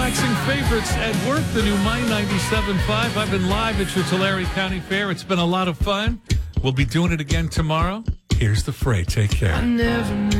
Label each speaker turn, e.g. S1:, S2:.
S1: relaxing favorites at work, the new My 97.5. I've been live at your Tulare County Fair. It's been a lot of fun. We'll be doing it again tomorrow. Here's the fray. Take care.